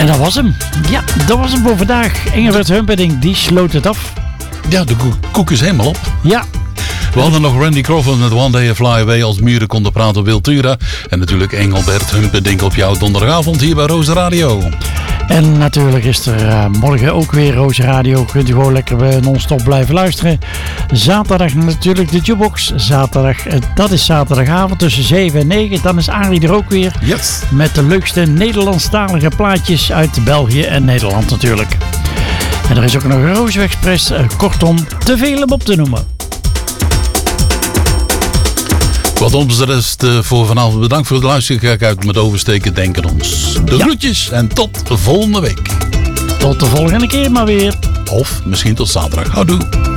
En dat was hem. Ja, dat was hem voor vandaag. Engelbert Humperdinck, die sloot het af. Ja, de koek is helemaal op. Ja. We hadden nog Randy Crawford met One Day a Fly Away als muren konden praten op Wiltura. En natuurlijk Engelbert Humperdinck op jouw donderdagavond hier bij Roze Radio. En natuurlijk is er morgen ook weer Roze Radio. Kunt u gewoon lekker non-stop blijven luisteren. Zaterdag natuurlijk de Jukebox. Zaterdag, dat is zaterdagavond tussen 7 en 9. Dan is Arie er ook weer. Yes. Met de leukste Nederlandstalige plaatjes uit België en Nederland natuurlijk. En er is ook nog een Roze Express. Kortom, te veel om op te noemen. Wat ons de rest voor vanavond. Bedankt voor het luisteren. Kijk uit met oversteken. Denk aan ons. De groetjes en tot de volgende week. Tot de volgende keer maar weer. Of misschien tot zaterdag. Houdoe.